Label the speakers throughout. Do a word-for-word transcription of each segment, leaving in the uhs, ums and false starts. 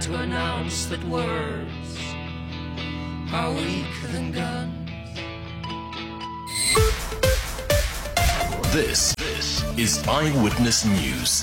Speaker 1: to announce that words are weaker than guns.
Speaker 2: This, this is Eyewitness News.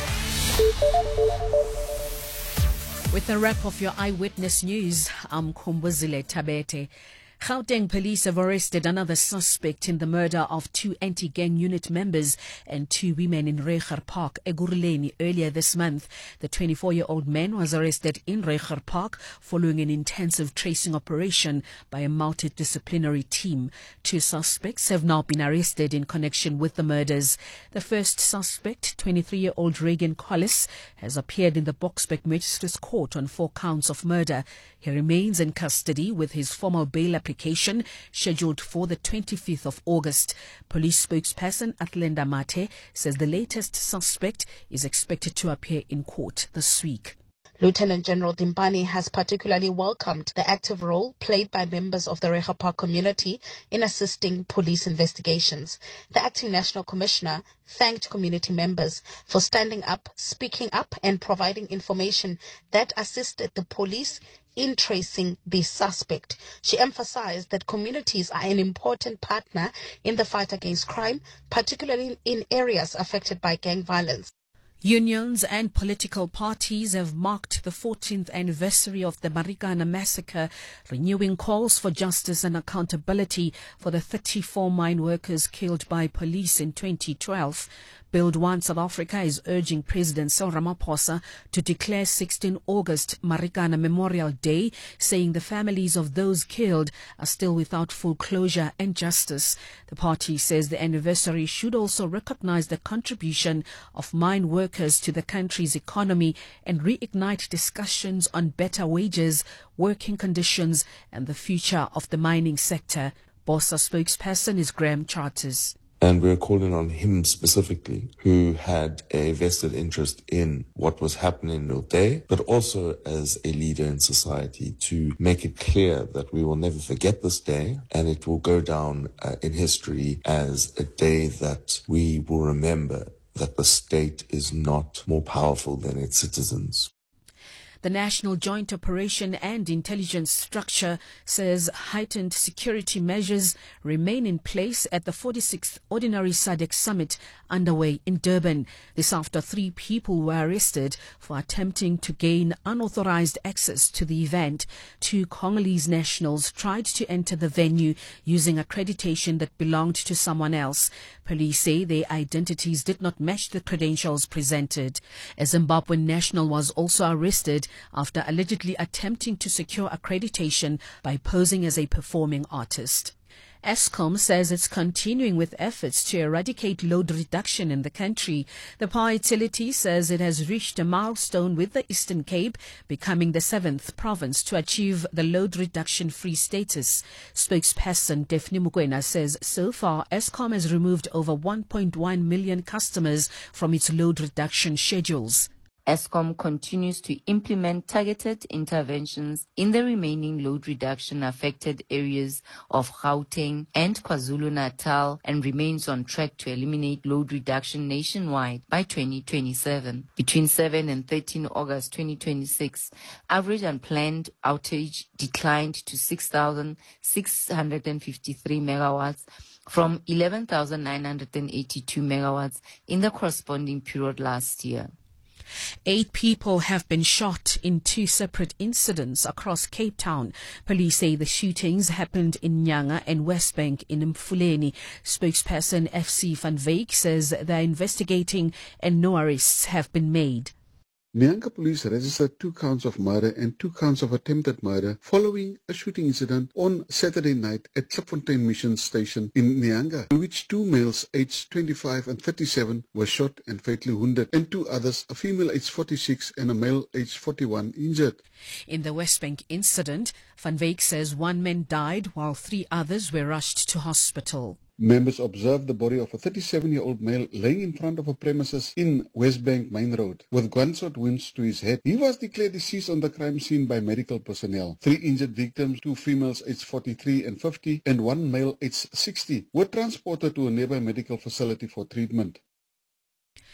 Speaker 3: With a wrap of your Eyewitness News, I'm Kumbuzile Tabete. Gauteng police have arrested another suspect in the murder of two anti-gang unit members and two women in Reiger Park, Ekurhuleni, earlier this month. The twenty-four-year-old man was arrested in Reiger Park following an intensive tracing operation by a multidisciplinary team. Two suspects have now been arrested in connection with the murders. The first suspect, twenty-three-year-old Reagan Collis, has appeared in the Boksburg Magistrates Court on four counts of murder. He remains in custody with his formal bail application scheduled for the twenty-fifth of August. Police spokesperson Athlenda Mate says the latest suspect is expected to appear in court this week.
Speaker 4: Lieutenant General Dimpani has particularly welcomed the active role played by members of the Reiger Park community in assisting police investigations. The acting National Commissioner thanked community members for standing up, speaking up, and providing information that assisted the police in tracing the suspect. She emphasized that communities are an important partner in the fight against crime, particularly in areas affected by gang violence.
Speaker 3: Unions and political parties have marked the fourteenth anniversary of the Marikana massacre, renewing calls for justice and accountability for the thirty-four mine workers killed by police in twenty twelve. Build One South Africa is urging President Cyril Ramaphosa to declare sixteenth of August Marikana Memorial Day, saying the families of those killed are still without full closure and justice. The party says the anniversary should also recognize the contribution of mine workers to the country's economy and reignite discussions on better wages, working conditions, and the future of the mining sector. BOSA spokesperson is Graham Charters.
Speaker 5: And we're calling on him specifically, who had a vested interest in what was happening in Uday, but also as a leader in society, to make it clear that we will never forget this day, and it will go down uh, in history as a day that we will remember that the state is not more powerful than its citizens.
Speaker 3: The National Joint Operation and Intelligence Structure says heightened security measures remain in place at the forty-sixth Ordinary S A D C Summit underway in Durban. This after three people were arrested for attempting to gain unauthorized access to the event. Two Congolese nationals tried to enter the venue using accreditation that belonged to someone else. Police say their identities did not match the credentials presented. A Zimbabwean national was also arrested after allegedly attempting to secure accreditation by posing as a performing artist. Eskom says it's continuing with efforts to eradicate load reduction in the country. The power utility says it has reached a milestone with the Eastern Cape becoming the seventh province to achieve the load reduction-free status. Spokesperson Daphne Mukwena says so far Eskom has removed over one point one million customers from its load reduction schedules.
Speaker 6: Eskom continues to implement targeted interventions in the remaining load reduction affected areas of Gauteng and KwaZulu-Natal and remains on track to eliminate load reduction nationwide by twenty twenty-seven. Between seventh and thirteenth of August twenty twenty-six, average unplanned outage declined to six thousand six hundred fifty-three megawatts from eleven thousand nine hundred eighty-two megawatts in the corresponding period last year.
Speaker 3: Eight people have been shot in two separate incidents across Cape Town. Police say the shootings happened in Nyanga and Westbank in Mfuleni. Spokesperson F C Van Wyk says they're investigating and no arrests have been made.
Speaker 7: Nyanga police registered two counts of murder and two counts of attempted murder following a shooting incident on Saturday night at Klipfontein Mission Station in Nyanga, in which two males aged twenty-five and thirty-seven were shot and fatally wounded, and two others, a female aged forty-six and a male aged forty-one, injured.
Speaker 3: In the Westbank incident, Van Wyk says one man died while three others were rushed to hospital.
Speaker 7: Members observed the body of a thirty-seven-year-old male laying in front of a premises in Westbank Main Road with gunshot wounds to his head. He was declared deceased on the crime scene by medical personnel. Three injured victims, two females aged forty-three and fifty and one male aged sixty, were transported to a nearby medical facility for treatment.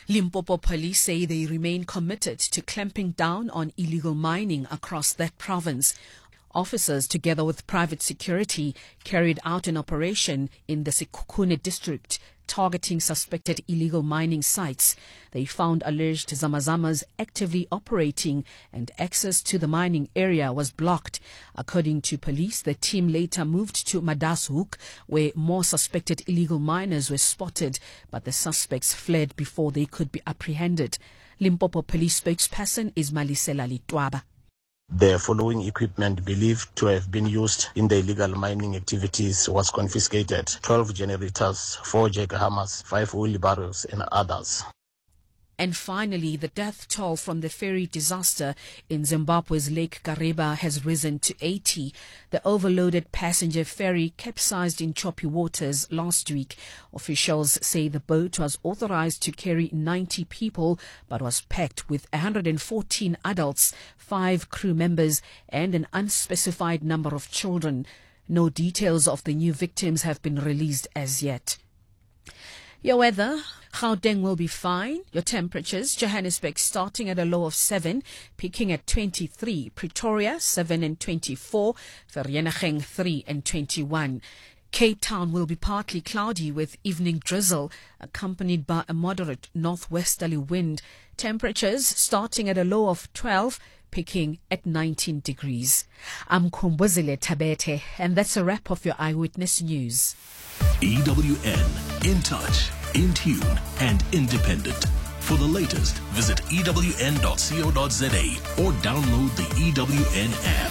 Speaker 3: Limpopo police say they remain committed to clamping down on illegal mining across that province. Officers, together with private security, carried out an operation in the Sekhukhune district targeting suspected illegal mining sites. They found alleged Zamazamas actively operating and access to the mining area was blocked. According to police, the team later moved to Madashoek, where more suspected illegal miners were spotted, but the suspects fled before they could be apprehended. Limpopo police spokesperson is Malisela Litwaba.
Speaker 8: The following equipment believed to have been used in the illegal mining activities was confiscated: twelve generators, four jackhammers, five wheelbarrows and others.
Speaker 3: And finally, the death toll from the ferry disaster in Zimbabwe's Lake Kariba has risen to eighty. The overloaded passenger ferry capsized in choppy waters last week. Officials say the boat was authorized to carry ninety people, but was packed with one hundred fourteen adults, five crew members, and an unspecified number of children. No details of the new victims have been released as yet. Your weather: Gauteng will be fine. Your temperatures: Johannesburg starting at a low of seven, peaking at twenty-three. Pretoria seven and twenty-four. Vereeniging three and twenty-one. Cape Town will be partly cloudy with evening drizzle, accompanied by a moderate northwesterly wind. Temperatures starting at a low of twelve, peaking at nineteen degrees. I'm Kumbuzile Tabete, and that's a wrap of your Eyewitness News.
Speaker 2: E W N, in touch, in tune, and independent. For the latest, visit E W N dot co dot za or download the E W N app.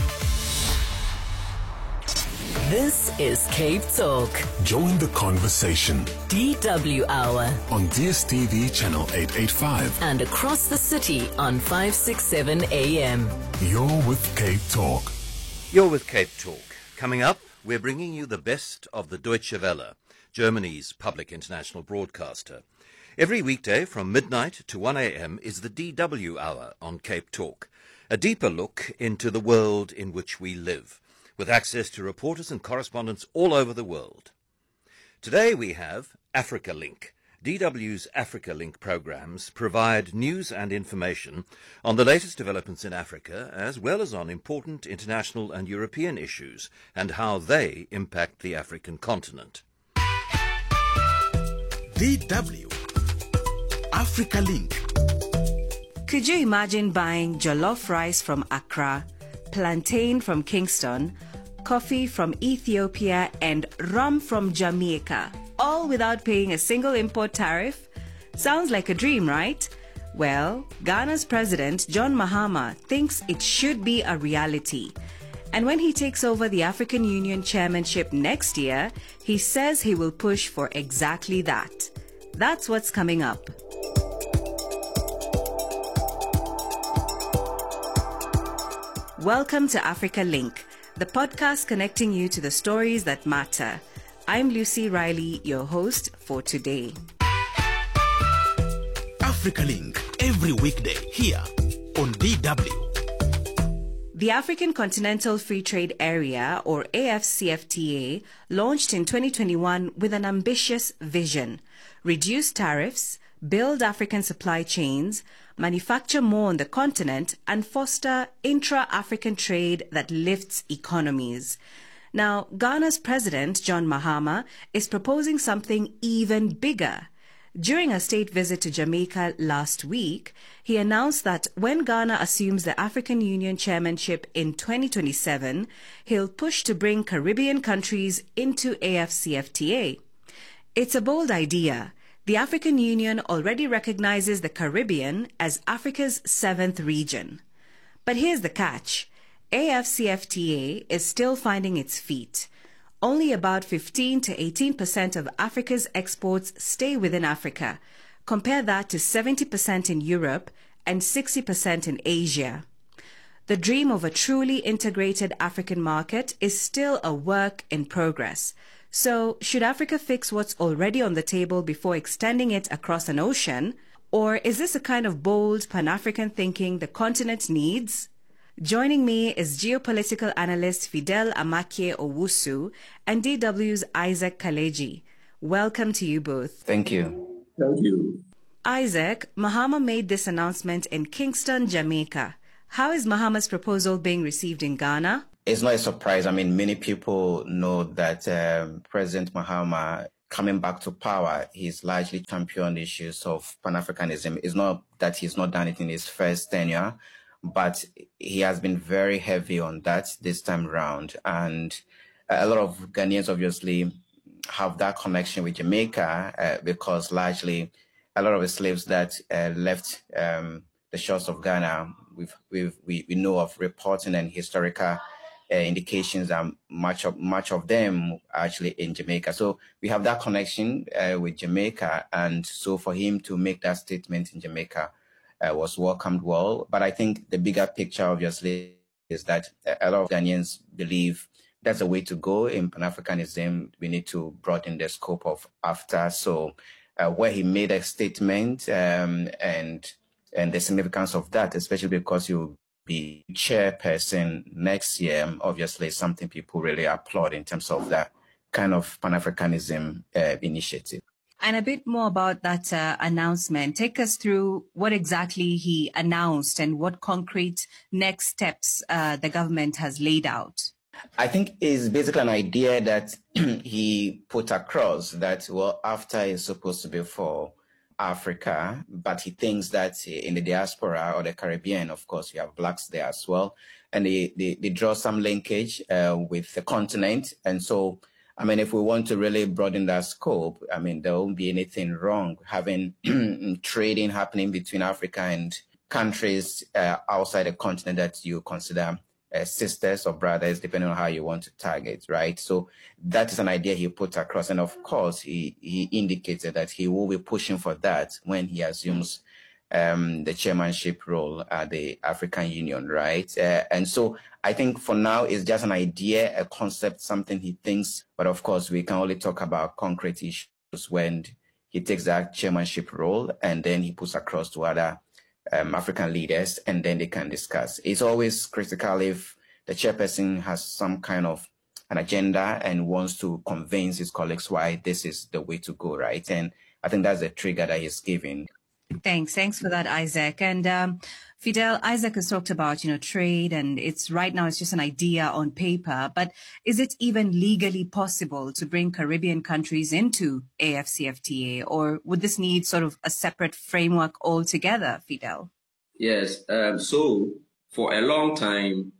Speaker 9: This is Cape Talk.
Speaker 2: Join the conversation.
Speaker 9: D W Hour.
Speaker 2: On D S T V channel eight eighty-five.
Speaker 9: And across the city on five sixty-seven A M.
Speaker 2: You're with Cape Talk.
Speaker 10: You're with Cape Talk. Coming up, we're bringing you the best of the Deutsche Welle, Germany's public international broadcaster. Every weekday from midnight to one A M is the D W Hour on Cape Talk, a deeper look into the world in which we live, with access to reporters and correspondents all over the world. Today we have Africa Link. D W's Africa Link programs provide news and information on the latest developments in Africa, as well as on important international and European issues and how they impact the African continent.
Speaker 11: D W Africa Link.
Speaker 12: Could you imagine buying jollof rice from Accra, plantain from Kingston, coffee from Ethiopia, and rum from Jamaica, all without paying a single import tariff? Sounds like a dream, right? Well, Ghana's President John Mahama thinks it should be a reality. And when he takes over the African Union chairmanship next year, he says he will push for exactly that. That's what's coming up. Welcome to Africa Link, the podcast connecting you to the stories that matter. I'm Lucy Riley, your host for today.
Speaker 11: Africa Link, every weekday here on D W.
Speaker 12: The African Continental Free Trade Area, or A F C F T A, launched in twenty twenty-one with an ambitious vision: reduce tariffs, build African supply chains, manufacture more on the continent, and foster intra-African trade that lifts economies. Now, Ghana's President, John Mahama, is proposing something even bigger. During a state visit to Jamaica last week, he announced that when Ghana assumes the African Union chairmanship in twenty twenty-seven, he'll push to bring Caribbean countries into A F C F T A. It's a bold idea. The African Union already recognizes the Caribbean as Africa's seventh region. But here's the catch. A F C F T A is still finding its feet. Only about fifteen to eighteen percent of Africa's exports stay within Africa. Compare that to seventy percent in Europe and sixty percent in Asia. The dream of a truly integrated African market is still a work in progress. So, should Africa fix what's already on the table before extending it across an ocean? Or is this a kind of bold Pan-African thinking the continent needs? Joining me is geopolitical analyst Fidel Amakie Owusu and D W's Isaac Kaleji. Welcome to you both.
Speaker 13: Thank you.
Speaker 14: Thank you.
Speaker 12: Isaac, Mahama made this announcement in Kingston, Jamaica. How is Mahama's proposal being received in Ghana?
Speaker 13: It's not a surprise. I mean, many people know that um, President Mahama, coming back to power, he's largely championed issues of Pan-Africanism. It's not that he's not done it in his first tenure, but he has been very heavy on that this time around. And a lot of Ghanaians obviously have that connection with Jamaica uh, because largely a lot of the slaves that uh, left um, the shores of Ghana, we've, we've, we, we know of reporting and historical uh, indications that much of, much of them are actually in Jamaica. So we have that connection uh, with Jamaica. And so for him to make that statement in Jamaica uh, was welcomed well. But I think the bigger picture, obviously, is that a lot of Ghanaians believe that's the way to go in Pan-Africanism. We need to broaden the scope of AFTA. So uh, where he made a statement um, and and the significance of that, especially because you'll be chairperson next year, obviously something people really applaud in terms of that kind of Pan-Africanism uh, initiative.
Speaker 12: And a bit more about that uh, announcement. Take us through what exactly he announced and what concrete next steps uh, the government has laid out.
Speaker 13: I think it's basically an idea that he put across that, well, AFTA is supposed to be for Africa, but he thinks that in the diaspora or the Caribbean, of course, you have blacks there as well. And they, they, they draw some linkage uh, with the continent. And so, I mean, if we want to really broaden that scope, I mean, there won't be anything wrong having trading happening between Africa and countries uh, outside the continent that you consider Uh, sisters or brothers, depending on how you want to target, right? So that is an idea he put across. And of course, he, he indicated that he will be pushing for that when he assumes um, the chairmanship role at the African Union, right? Uh, and so I think for now, it's just an idea, a concept, something he thinks. But of course, we can only talk about concrete issues when he takes that chairmanship role and then he puts across to other Um, African leaders, and then they can discuss. It's always critical if the chairperson has some kind of an agenda and wants to convince his colleagues why this is the way to go, right? And I think that's the trigger that he's giving.
Speaker 12: Thanks. Thanks for that, Isaac. And um, Fidel, Isaac has talked about, you know, trade, and it's right now it's just an idea on paper. But is it even legally possible to bring Caribbean countries into A F C F T A, or would this need sort of a separate framework altogether, Fidel?
Speaker 14: Yes. Um, so for a long time,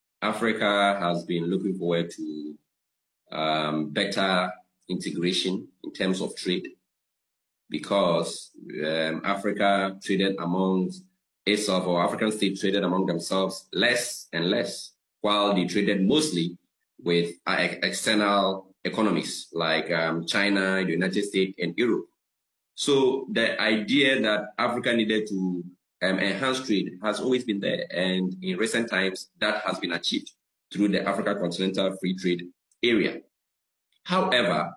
Speaker 14: Africa has been looking forward to um, better integration in terms of trade, because um, Africa traded among itself, or African states traded among themselves less and less, while they traded mostly with uh, external economies like um, China, the United States, and Europe. So the idea that Africa needed to um, enhance trade has always been there, and in recent times, that has been achieved through the Africa Continental Free Trade Area. However,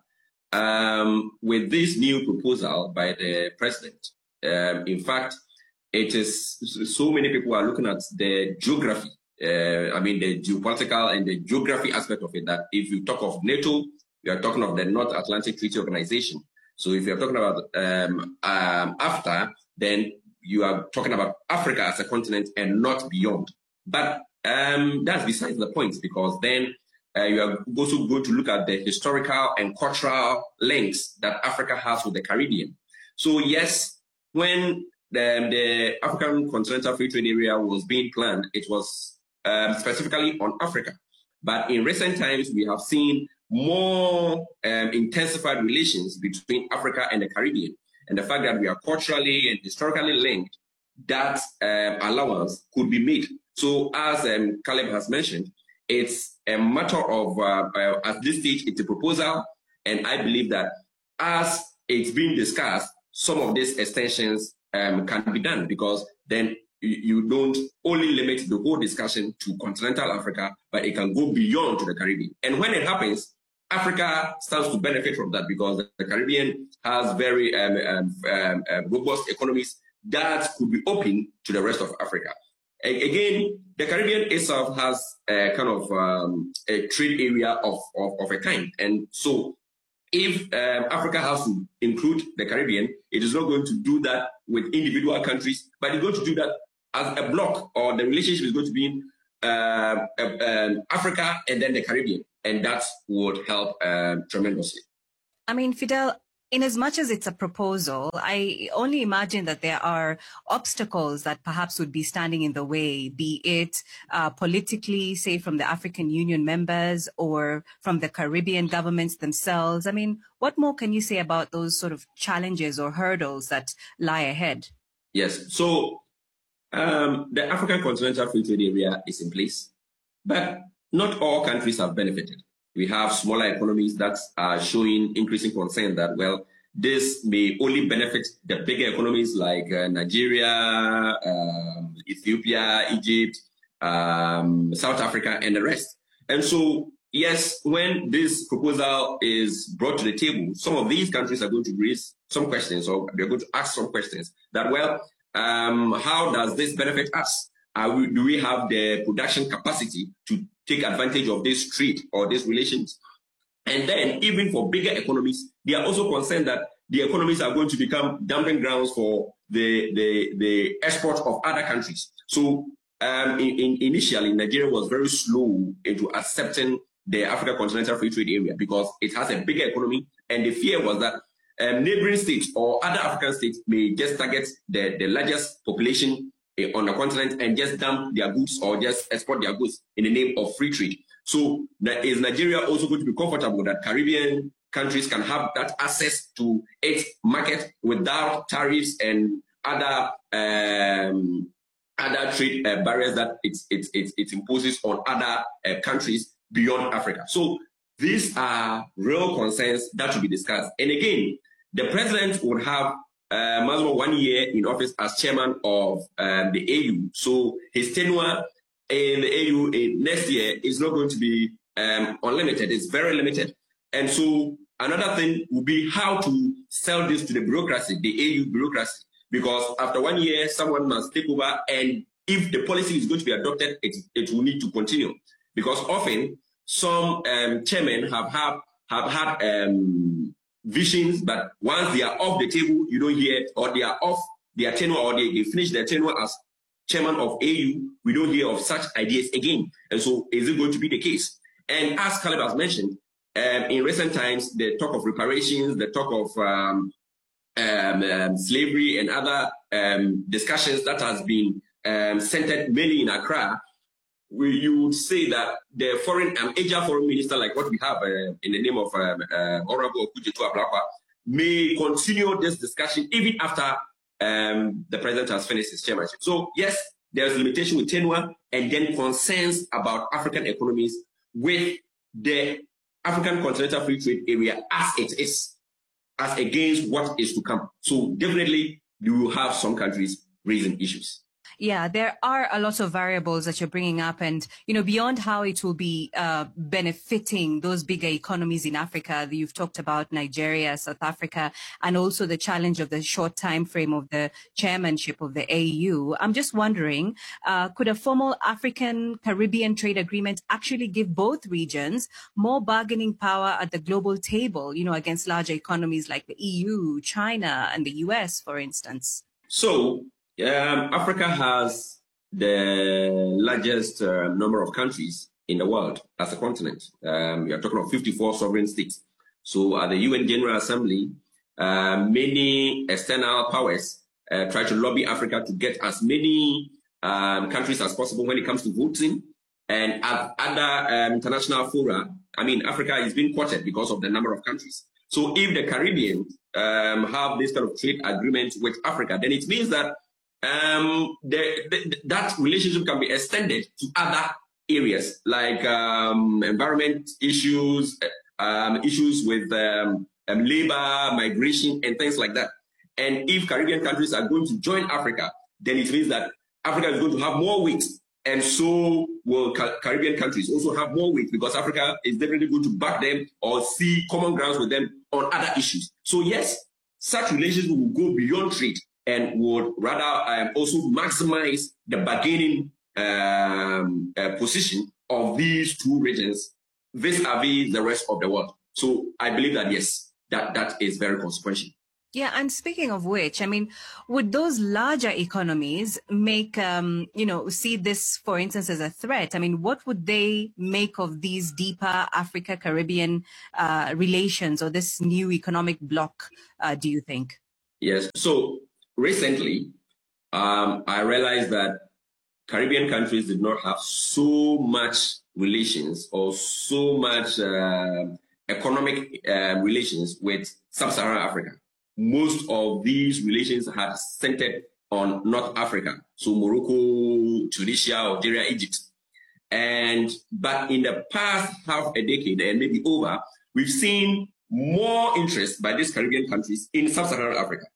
Speaker 14: Um, with this new proposal by the president, um, in fact, it is so many people are looking at the geography, uh, I mean, the geopolitical and the geography aspect of it, that if you talk of NATO, you are talking of the North Atlantic Treaty Organization. So if you're talking about um, um, AFTA, then you are talking about Africa as a continent and not beyond. But um, that's besides the point, because then Uh, you are also going to look at the historical and cultural links that Africa has with the Caribbean. So yes, when the, the African Continental Free Trade Area was being planned, it was um, specifically on Africa. But in recent times, we have seen more um, intensified relations between Africa and the Caribbean. And the fact that we are culturally and historically linked, that um, allowance could be made. So as um, Caleb has mentioned, it's a matter of, uh, uh, at this stage, it's a proposal, and I believe that as it's being discussed, some of these extensions um, can be done, because then you, you don't only limit the whole discussion to continental Africa, but it can go beyond to the Caribbean. And when it happens, Africa stands to benefit from that, because the Caribbean has very um, um, um, um, robust economies that could be open to the rest of Africa. Again, the Caribbean itself has a kind of um, a trade area of, of, of a kind. And so if um, Africa has to include the Caribbean, it is not going to do that with individual countries, but it's going to do that as a bloc, or the relationship is going to be uh, um, Africa and then the Caribbean, and that would help um, tremendously.
Speaker 12: I mean, Fidel, in as much as it's a proposal, I only imagine that there are obstacles that perhaps would be standing in the way, be it uh, politically, say from the African Union members or from the Caribbean governments themselves. I mean, what more can you say about those sort of challenges or hurdles that lie ahead?
Speaker 14: Yes. So um, the African Continental Free Trade Area is in place, but not all countries have benefited. We have smaller economies that are showing increasing concern that, well, this may only benefit the bigger economies like uh, Nigeria, um, Ethiopia, Egypt, um, South Africa, and the rest. And so, yes, when this proposal is brought to the table, some of these countries are going to raise some questions, or they're going to ask some questions that, well, um, how does this benefit us? Are we, do we have the production capacity to take advantage of this trade or these relations? And then even for bigger economies, they are also concerned that the economies are going to become dumping grounds for the, the, the export of other countries. So um, in, in initially, Nigeria was very slow into accepting the African Continental Free Trade Area because it has a bigger economy. And the fear was that um, neighboring states or other African states may just target the, the largest population on the continent and just dump their goods or just export their goods in the name of free trade. So is Nigeria also going to be comfortable that Caribbean countries can have that access to its market without tariffs and other um, other trade uh, barriers that it, it, it, it imposes on other uh, countries beyond Africa? So these are real concerns that should be discussed. And again, the president would have Uh, maximum one year in office as chairman of um, the A U. So his tenure in the A U in next year is not going to be um, unlimited. It's very limited. And so another thing will be how to sell this to the bureaucracy, the A U bureaucracy, because after one year, someone must take over. And if the policy is going to be adopted, it, it will need to continue. Because often some um, chairmen have, have, have had um, visions, but once they are off the table, you don't hear, or they are off their tenure, or they, they finish their tenure as chairman of A U, we don't hear of such ideas again. And so is it going to be the case? And as Caleb has mentioned, um, in recent times, the talk of reparations, the talk of um, um, um, slavery and other um, discussions that has been um, centered mainly in Accra, we, you would say that the foreign, um, Asia foreign minister, like what we have uh, in the name of um, uh, Honorable Kujetu Ablakwa, may continue this discussion even after um, the president has finished his chairmanship. So yes, there's limitation with tenure and then concerns about African economies with the African Continental Free Trade Area as it is, as against what is to come. So definitely you will have some countries raising issues.
Speaker 12: Yeah, there are a lot of variables that you're bringing up, and, you know, beyond how it will be uh, benefiting those bigger economies in Africa, you've talked about Nigeria, South Africa, and also the challenge of the short time frame of the chairmanship of the A U. I'm just wondering, uh, could a formal African-Caribbean trade agreement actually give both regions more bargaining power at the global table, you know, against larger economies like the E U, China, and the U S, for instance?
Speaker 14: So, Um, Africa has the largest uh, number of countries in the world as a continent. Um, we are talking of fifty-four sovereign states. So at the U N General Assembly, uh, many external powers uh, try to lobby Africa to get as many um, countries as possible when it comes to voting. And at other um, international fora, I mean, Africa is being quoted because of the number of countries. So if the Caribbean um, have this kind of trade agreement with Africa, then it means that Um, the, the, that relationship can be extended to other areas like um, environment issues, um, issues with um, um, labor, migration, and things like that. And if Caribbean countries are going to join Africa, then it means that Africa is going to have more weight. And so will Car Caribbean countries also have more weight because Africa is definitely going to back them or see common grounds with them on other issues. So yes, such relations will go beyond trade and would rather um, also maximize the bargaining um, uh, position of these two regions vis-a-vis the rest of the world. So I believe that, yes, that, that is very consequential.
Speaker 12: Yeah, and speaking of which, I mean, would those larger economies make, um, you know, see this, for instance, as a threat? I mean, what would they make of these deeper Africa-Caribbean uh, relations or this new economic bloc, uh, do you think?
Speaker 14: Yes. So recently, um, I realized that Caribbean countries did not have so much relations or so much uh, economic uh, relations with Sub-Saharan Africa. Most of these relations had centered on North Africa, so Morocco, Tunisia, Algeria, Egypt. And but in the past half a decade and maybe over, we've seen more interest by these Caribbean countries in Sub-Saharan Africa.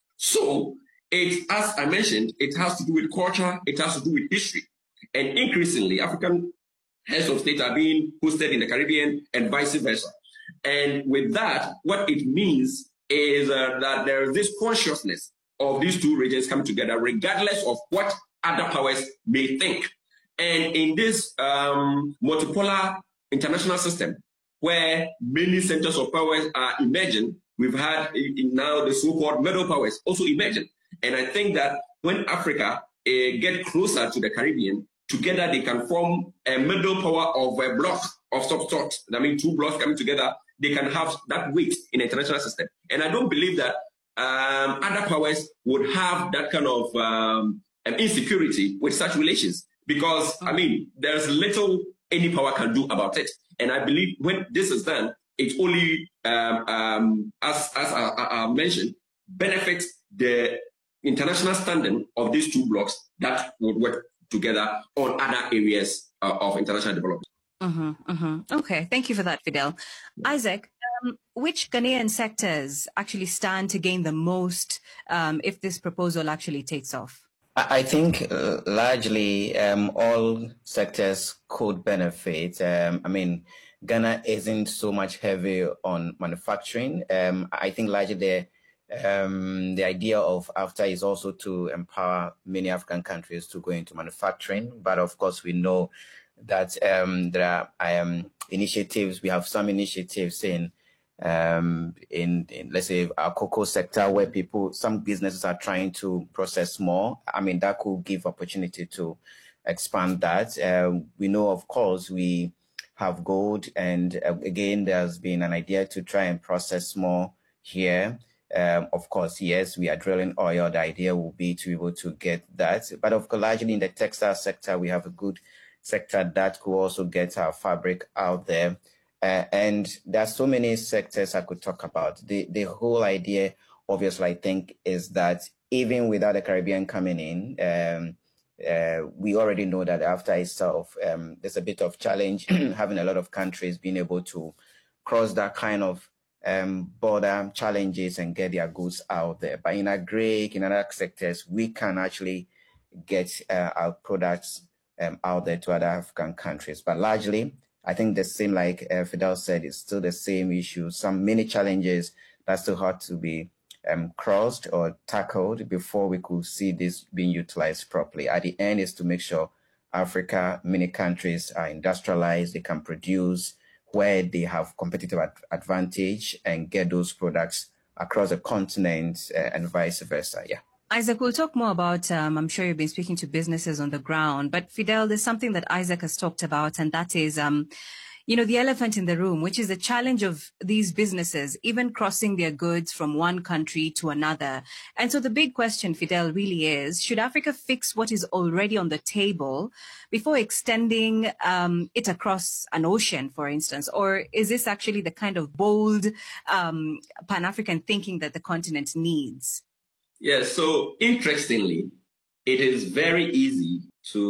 Speaker 14: So it, as I mentioned, it has to do with culture, it has to do with history. And increasingly, African heads of state are being hosted in the Caribbean and vice versa. And with that, what it means is uh, that there is this consciousness of these two regions coming together, regardless of what other powers may think. And in this um, multipolar international system, where many centers of powers are emerging, we've had in now the so-called middle powers also emerging. And I think that when Africa uh, get closer to the Caribbean, together they can form a middle power of a block of some sort. I mean, two blocks coming together, they can have that weight in the international system. And I don't believe that um, other powers would have that kind of um, insecurity with such relations. Because, I mean, there's little any power can do about it. And I believe when this is done, it only, um, um, as, as I, I, I mentioned, benefits the international standing of these two blocks that would work together on other areas uh, of international development.
Speaker 12: Mm-hmm, mm-hmm. Okay, thank you for that, Fidel. Isaac, um, which Ghanaian sectors actually stand to gain the most um, if this proposal actually takes off?
Speaker 13: I think uh, largely um, all sectors could benefit. Um, I mean, Ghana isn't so much heavy on manufacturing. Um, I think largely the, um, the idea of AfTA is also to empower many African countries to go into manufacturing. But of course, we know that um, there are um, initiatives. We have some initiatives in, um, in, in, let's say, our cocoa sector where people, some businesses are trying to process more. I mean, that could give opportunity to expand that. Uh, we know, of course, we have gold. And uh, again, there's been an idea to try and process more here. Um, of course, yes, we are drilling oil. The idea will be to be able to get that. But of course, largely in the textile sector, we have a good sector that could also get our fabric out there. Uh, and there are so many sectors I could talk about. The, the whole idea, obviously, I think, is that even without the Caribbean coming in, um, uh, we already know that after itself, um, there's a bit of challenge having a lot of countries being able to cross that kind of um, border challenges and get their goods out there. But in agri, in other sectors, we can actually get uh, our products Um, out there to other African countries. But largely, I think the same, like uh, Fidel said, it's still the same issue. Some many challenges that still have to be um, crossed or tackled before we could see this being utilized properly. At the end is to make sure Africa, many countries are industrialized, they can produce where they have competitive ad advantage and get those products across the continent uh, and vice versa, yeah.
Speaker 12: Isaac, we'll talk more about, um, I'm sure you've been speaking to businesses on the ground, but Fidel, there's something that Isaac has talked about, and that is, um, you know, the elephant in the room, which is the challenge of these businesses, even crossing their goods from one country to another. And so the big question, Fidel, really is, should Africa fix what is already on the table before extending um, it across an ocean, for instance? Or is this actually the kind of bold um, Pan-African thinking that the continent needs?
Speaker 14: Yes, so interestingly, it is very easy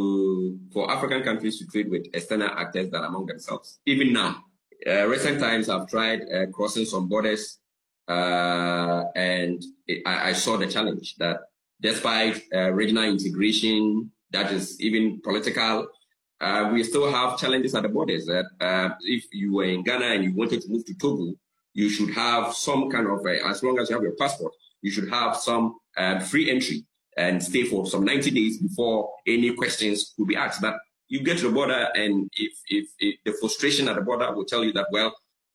Speaker 14: to for African countries to trade with external actors that are among themselves. Even now, uh, recent times I've tried uh, crossing some borders, uh, and it, I, I saw the challenge that despite uh, regional integration, that is even political, uh, we still have challenges at the borders. That uh, if you were in Ghana and you wanted to move to Togo, you should have some kind of, a, as long as you have your passport, you should have some uh, free entry and stay for some ninety days before any questions could be asked. But you get to the border, and if, if, if the frustration at the border will tell you that, well,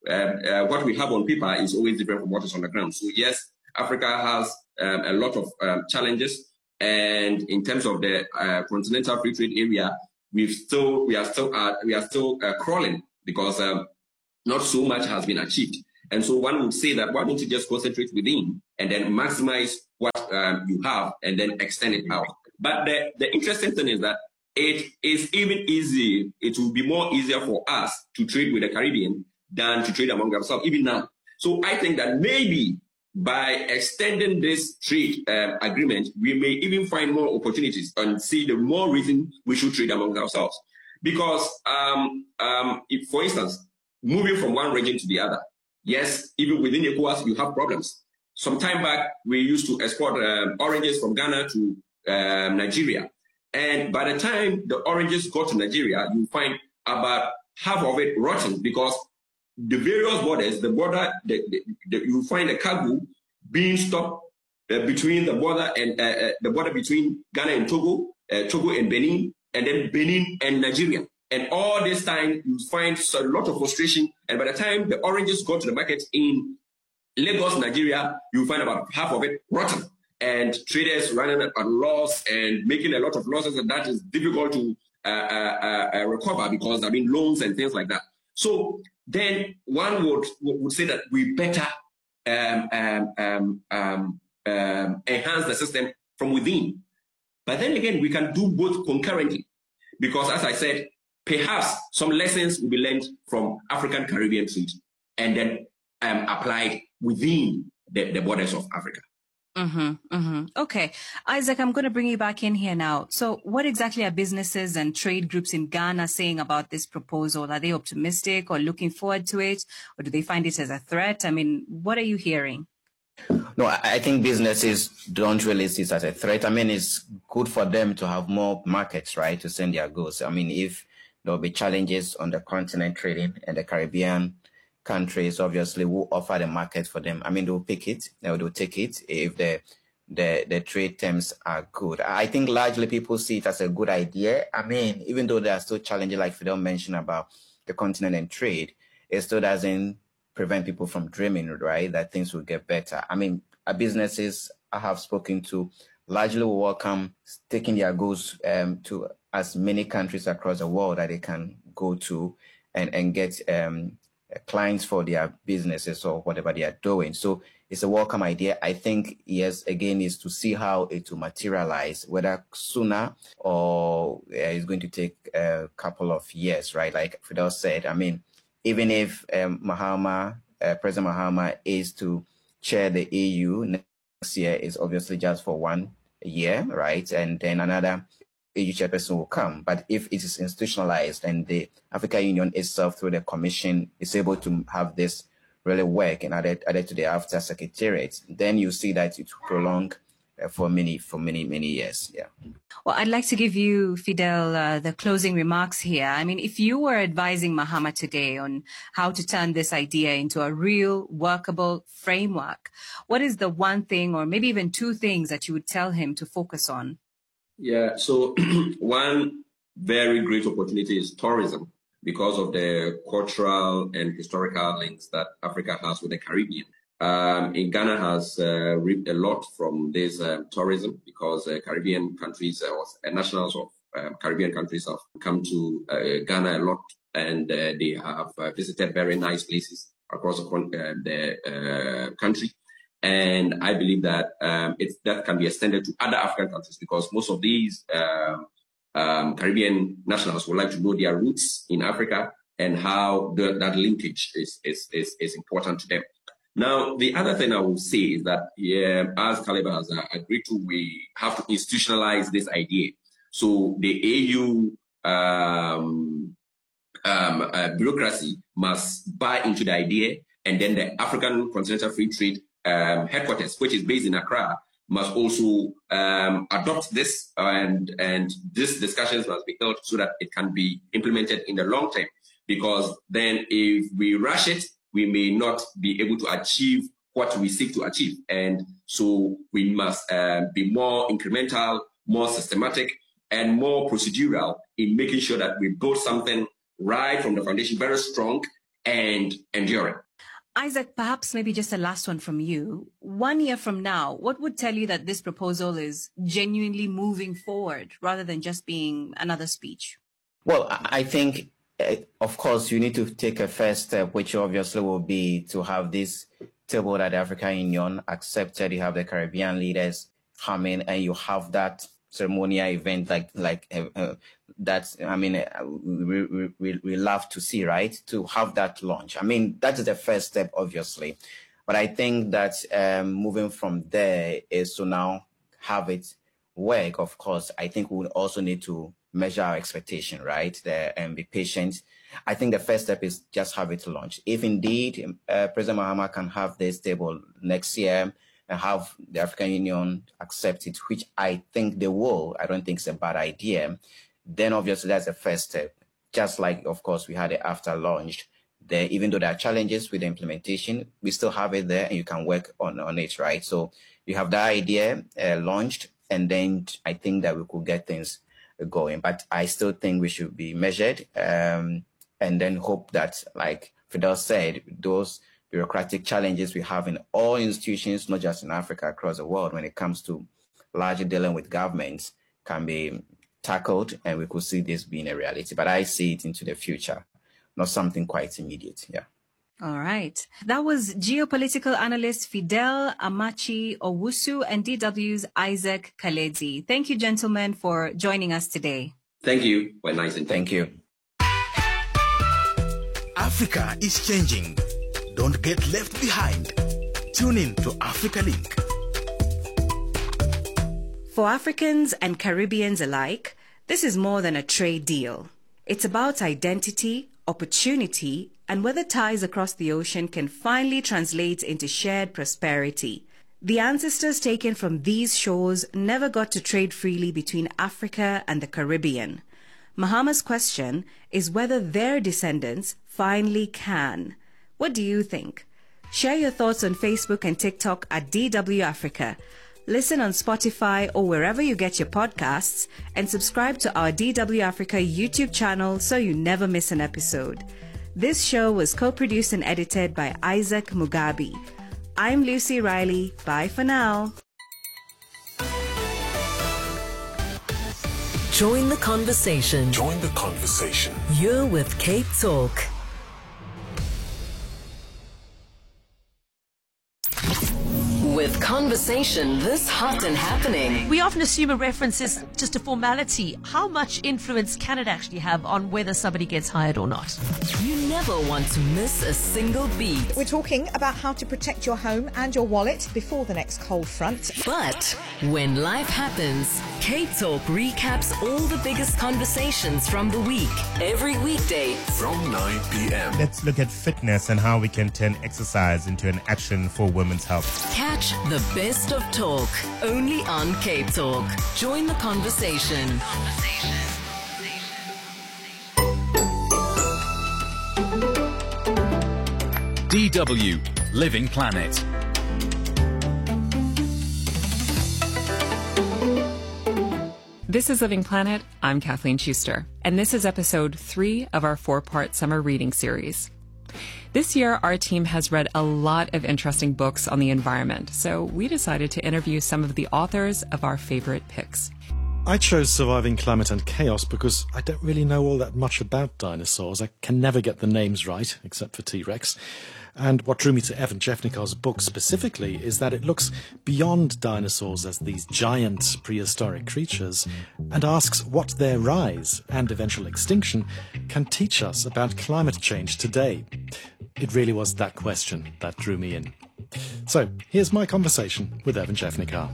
Speaker 14: uh, uh, what we have on paper is always different from what is on the ground. So yes, Africa has um, a lot of um, challenges, and in terms of the uh, continental free trade area, we've still we are still uh, we are still uh, crawling because um, not so much has been achieved. And so one would say that why don't you just concentrate within and then maximize what um, you have and then extend it out. But the, the interesting thing is that it is even easy, it will be more easier for us to trade with the Caribbean than to trade among ourselves, even now. So I think that maybe by extending this trade uh, agreement, we may even find more opportunities and see the more reason we should trade among ourselves. Because, um, um, if, for instance, moving from one region to the other, yes, even within ECOWAS, you have problems. Some time back, we used to export uh, oranges from Ghana to uh, Nigeria. And by the time the oranges got to Nigeria, you find about half of it rotten because the various borders, the border, the, the, the, you find a cargo being stopped uh, between the border and uh, uh, the border between Ghana and Togo, uh, Togo and Benin, and then Benin and Nigeria. And all this time, you find a lot of frustration. And by the time the oranges go to the market in Lagos, Nigeria, you find about half of it rotten. And traders running at loss and making a lot of losses, and that is difficult to uh, uh, uh, recover because, I mean, loans and things like that. So then one would would say that we better um, um, um, um, um, enhance the system from within. But then again, we can do both concurrently because, as I said, perhaps some lessons will be learned from African Caribbean trade and then um, applied within the, the borders of Africa.
Speaker 12: Mm-hmm, mm-hmm. Okay. Isaac, I'm going to bring you back in here now. So what exactly are businesses and trade groups in Ghana saying about this proposal? Are they optimistic or looking forward to it? Or do they find it as a threat? I mean, what are you hearing?
Speaker 13: No, I think businesses don't really see it as a threat. I mean, it's good for them to have more markets, right, to send their goods. I mean, if there'll be challenges on the continent trading and the Caribbean countries, obviously, will offer the market for them. I mean, they'll pick it, they'll take it if the, the the trade terms are good. I think largely people see it as a good idea. I mean, even though there are still challenges, like Fidel mentioned about the continent and trade, it still doesn't prevent people from dreaming, right, that things will get better. I mean, our businesses I have spoken to largely will welcome taking their goods um, to as many countries across the world that they can go to and, and get um, clients for their businesses or whatever they are doing. So it's a welcome idea. I think, yes, again, is to see how it will materialize, whether sooner or uh, it's going to take a couple of years, right? Like Fidel said, I mean, even if um, Mahama, uh, President Mahama is to chair the E U next year, is obviously just for one year, right? And then another E U chairperson will come. But if it is institutionalized and the African Union itself through the commission is able to have this really work and added, added to the after secretariat, then you see that it will prolong uh, for many, for many, many years. Yeah.
Speaker 12: Well, I'd like to give you, Fidel, uh, the closing remarks here. I mean, if you were advising Mahama today on how to turn this idea into a real workable framework, what is the one thing or maybe even two things that you would tell him to focus on?
Speaker 14: Yeah, so one very great opportunity is tourism because of the cultural and historical links that Africa has with the Caribbean. Um, in Ghana has uh, reaped a lot from this uh, tourism because uh, Caribbean countries uh, or nationals of uh, Caribbean countries have come to uh, Ghana a lot, and uh, they have uh, visited very nice places across the, uh, the uh, country. And I believe that um, it's, that can be extended to other African countries because most of these um, um, Caribbean nationals would like to know their roots in Africa and how the, that linkage is, is, is, is important to them. Now, the other thing I will say is that, yeah, as Caleb has uh, agreed to, we have to institutionalize this idea. So the A U um, um, uh, bureaucracy must buy into the idea, and then the African Continental Free Trade um, headquarters, which is based in Accra, must also um, adopt this, and and these discussions must be held so that it can be implemented in the long term. Because then, if we rush it, we may not be able to achieve what we seek to achieve. And so we must uh, be more incremental, more systematic, and more procedural in making sure that we build something right from the foundation, very strong, and enduring.
Speaker 12: Isaac, perhaps maybe just a last one from you. One year from now, what would tell you that this proposal is genuinely moving forward rather than just being another speech?
Speaker 13: Well, I think, uh, of course, you need to take a first step, which obviously will be to have this table that the African Union accepted. You have the Caribbean leaders coming, and you have that ceremonial event like like uh, uh, that. I mean, uh, we, we we love to see, right? To have that launch. I mean, that is the first step, obviously. But I think that um, moving from there is to now have it work. Of course, I think we would also need to measure our expectation, right? The, and be patient. I think the first step is just have it launched. If indeed uh, President Mahama can have this table next year and have the African Union accept it, which I think they will, I don't think it's a bad idea, then obviously that's the first step. Just like, of course, we had it after launch. There, even though there are challenges with the implementation, we still have it there and you can work on, on it, right? So you have that idea uh, launched, and then I think that we could get things going. But I still think we should be measured, um, and then hope that, like Fidel said, those bureaucratic challenges we have in all institutions, not just in Africa, across the world, when it comes to largely dealing with governments, can be tackled, and we could see this being a reality. But I see it into the future, not something quite immediate. Yeah.
Speaker 12: All right. That was geopolitical analyst Fidel Amachi Owusu and D W's Isaac Kaledzi. Thank you, gentlemen, for joining us today.
Speaker 14: Thank you. Well, nice and
Speaker 13: thank you.
Speaker 11: Africa is changing. Don't get left behind. Tune in to Africa Link.
Speaker 12: For Africans and Caribbeans alike, this is more than a trade deal. It's about identity, opportunity, and whether ties across the ocean can finally translate into shared prosperity. The ancestors taken from these shores never got to trade freely between Africa and the Caribbean. Mahama's question is whether their descendants finally can. What do you think? Share your thoughts on Facebook and TikTok at D W Africa. Listen on Spotify or wherever you get your podcasts, and subscribe to our D W Africa YouTube channel so you never miss an episode. This show was co-produced and edited by Isaac Mugabi. I'm Lucy Riley. Bye for now.
Speaker 9: Join the conversation.
Speaker 2: Join the conversation.
Speaker 9: You're with Cape Talk. With conversation this hot and happening.
Speaker 15: We often assume a reference is just a formality. How much influence can it actually have on whether somebody gets hired or not?
Speaker 9: You never want to miss a single beat.
Speaker 16: We're talking about how to protect your home and your wallet before the next cold front.
Speaker 9: But when life happens, Cape Talk recaps all the biggest conversations from the week, every weekday
Speaker 2: from nine p.m.
Speaker 17: Let's look at fitness and how we can turn exercise into an action for women's health.
Speaker 9: Catch the best of talk only on Cape Talk. Join the conversation.
Speaker 18: D W Living Planet.
Speaker 19: This is Living Planet. I'm Kathleen Schuster, and this is episode three of our four-part summer reading series. This year, our team has read a lot of interesting books on the environment, so we decided to interview some of the authors of our favorite picks.
Speaker 20: I chose Surviving Climate and Chaos because I don't really know all that much about dinosaurs. I can never get the names right, except for T-Rex. And what drew me to Evan Jeffnikar's book specifically is that it looks beyond dinosaurs as these giant prehistoric creatures and asks what their rise and eventual extinction can teach us about climate change today. It really was that question that drew me in. So, here's my conversation with Evan Jeffnikar.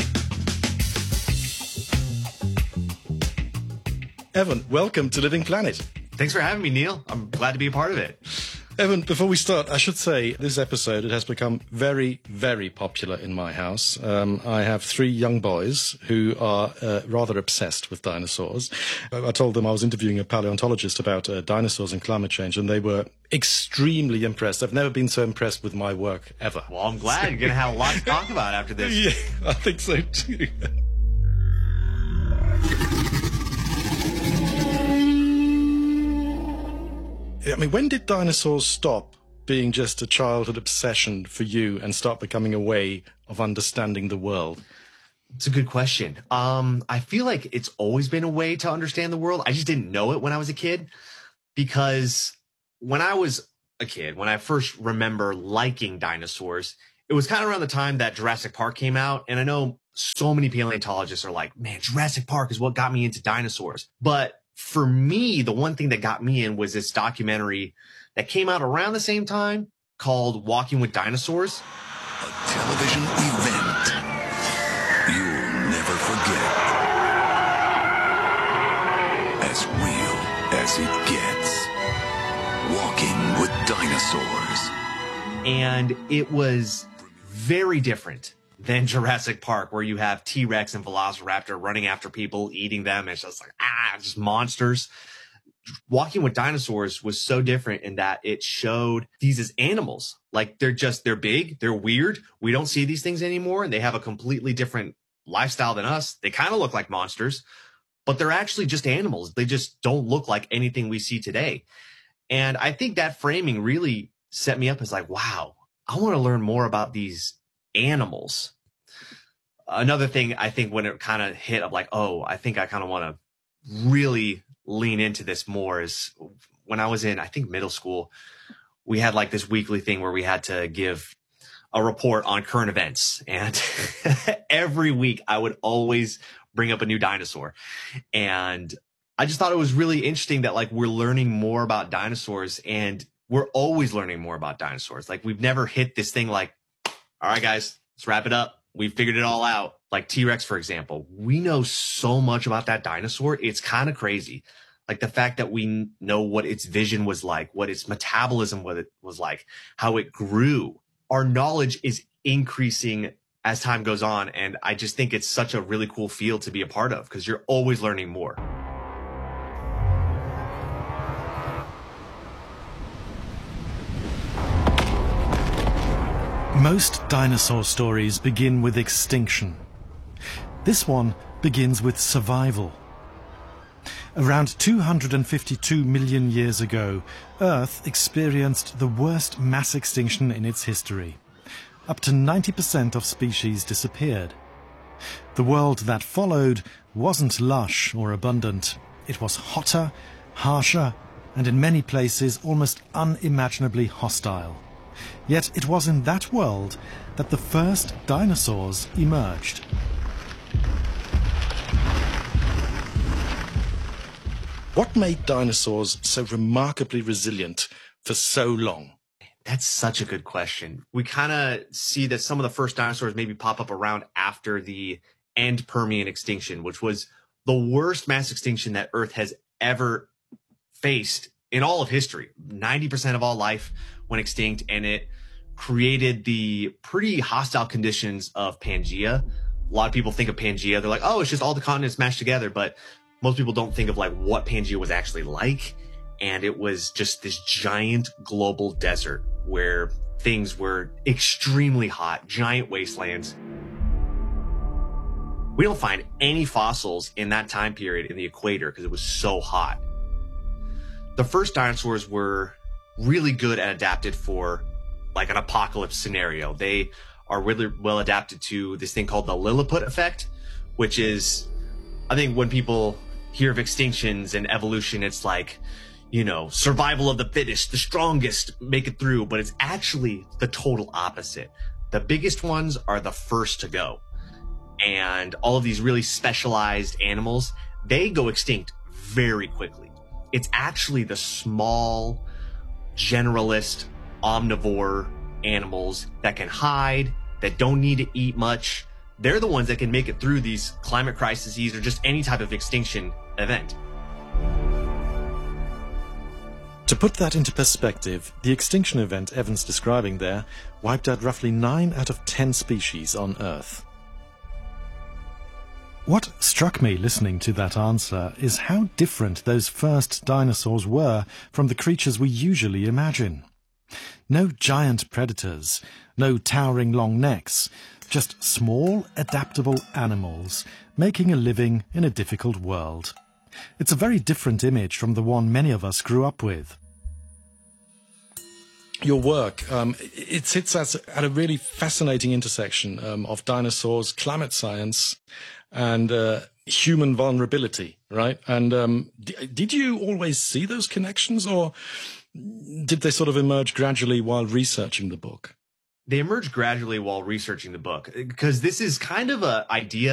Speaker 20: Evan, welcome to Living Planet.
Speaker 21: Thanks for having me, Neil. I'm glad to be a part of it.
Speaker 20: Evan, before we start, I should say this episode, it has become very, very popular in my house. Um, I have three young boys who are uh, rather obsessed with dinosaurs. I told them I was interviewing a paleontologist about uh, dinosaurs and climate change, and they were extremely impressed. I've never been so impressed with my work ever.
Speaker 21: Well, I'm glad. You're going to have a lot to talk about after this.
Speaker 20: Yeah, I think so too. I mean, when did dinosaurs stop being just a childhood obsession for you and start becoming a way of understanding the world?
Speaker 21: It's a good question. Um, I feel like it's always been a way to understand the world. I just didn't know it when I was a kid, because when I was a kid, when I first remember liking dinosaurs, it was kind of around the time that Jurassic Park came out. And I know so many paleontologists are like, man, Jurassic Park is what got me into dinosaurs. But for me, the one thing that got me in was this documentary that came out around the same time called Walking with Dinosaurs.
Speaker 2: A television event you'll never forget. As real as it gets. Walking with Dinosaurs.
Speaker 21: And it was very different than Jurassic Park, where you have T-Rex and Velociraptor running after people, eating them. It's just like, ah, just monsters. Walking with Dinosaurs was so different in that it showed these as animals. Like, they're just, they're big, they're weird. We don't see these things anymore, and they have a completely different lifestyle than us. They kind of look like monsters, but they're actually just animals. They just don't look like anything we see today. And I think that framing really set me up as like, wow, I want to learn more about these animals. Another thing I think when it kind of hit, I'm like, oh, I think I kind of want to really lean into this more is when I was in, I think, middle school, we had like this weekly thing where we had to give a report on current events. And every week I would always bring up a new dinosaur. And I just thought it was really interesting that like we're learning more about dinosaurs, and we're always learning more about dinosaurs. Like, we've never hit this thing like, all right, guys, let's wrap it up. We've figured it all out. Like T-Rex, for example, we know so much about that dinosaur. It's kind of crazy. Like the fact that we know what its vision was like, what its metabolism was like, how it grew. Our knowledge is increasing as time goes on. And I just think it's such a really cool field to be a part of, because you're always learning more.
Speaker 20: Most dinosaur stories begin with extinction. This one begins with survival. Around two hundred fifty-two million years ago, Earth experienced the worst mass extinction in its history. Up to ninety percent of species disappeared. The world that followed wasn't lush or abundant. It was hotter, harsher, and in many places almost unimaginably hostile. Yet it was in that world that the first dinosaurs emerged. What made dinosaurs so remarkably resilient for so long?
Speaker 21: That's such a good question. We kind of see that some of the first dinosaurs maybe pop up around after the end Permian extinction, which was the worst mass extinction that Earth has ever faced in all of history. ninety percent of all life went extinct, and it created the pretty hostile conditions of Pangea. A lot of people think of Pangea, they're like, oh, it's just all the continents mashed together, but most people don't think of like what Pangea was actually like. And it was just this giant global desert where things were extremely hot, giant wastelands. We don't find any fossils in that time period in the equator because it was so hot. The first dinosaurs were really good and adapted for like an apocalypse scenario. They are really well adapted to this thing called the Lilliput effect, which is, I think when people hear of extinctions and evolution, it's like, you know, survival of the fittest, the strongest make it through, but it's actually the total opposite. The biggest ones are the first to go. And all of these really specialized animals, they go extinct very quickly. It's actually the small, generalist, omnivore animals that can hide, that don't need to eat much. They're the ones that can make it through these climate crises or just any type of extinction event.
Speaker 20: To put that into perspective, the extinction event Evan's describing there wiped out roughly nine out of ten species on Earth. What struck me listening to that answer is how different those first dinosaurs were from the creatures we usually imagine. No giant predators, no towering long necks, just small, adaptable animals making a living in a difficult world. It's a very different image from the one many of us grew up with. your work, um, it sits at, at a really fascinating intersection um, of dinosaurs, climate science, and uh, human vulnerability, right? And um, d- did you always see those connections, or did they sort of emerge gradually while researching the book?
Speaker 21: They emerged gradually while researching the book, because this is kind of an idea